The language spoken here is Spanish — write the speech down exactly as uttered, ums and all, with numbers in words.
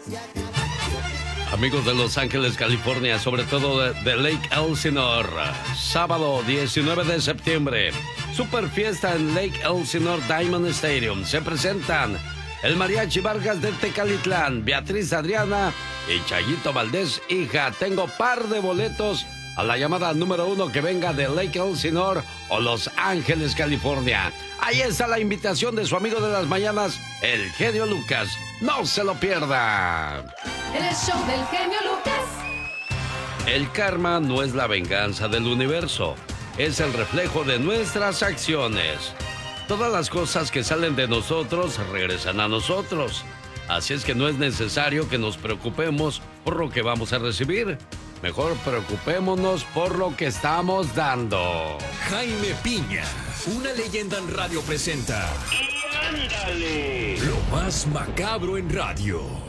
Amigos de Los Ángeles, California, sobre todo de, de Lake Elsinore, sábado diecinueve de septiembre, super fiesta en Lake Elsinore Diamond Stadium. Se presentan el Mariachi Vargas de Tecalitlán, Beatriz Adriana y Chayito Valdés, hija. Tengo par de boletos a la llamada número uno que venga de Lake Elsinore o Los Ángeles, California. Ahí está la invitación de su amigo de las mañanas, el genio Lucas. No se lo pierda. El show del genio Lucas. El karma no es la venganza del universo, es el reflejo de nuestras acciones. Todas las cosas que salen de nosotros regresan a nosotros. Así es que no es necesario que nos preocupemos por lo que vamos a recibir. Mejor preocupémonos por lo que estamos dando. Jaime Piña, una leyenda en radio presenta. ¡Y ándale! Lo más macabro en radio.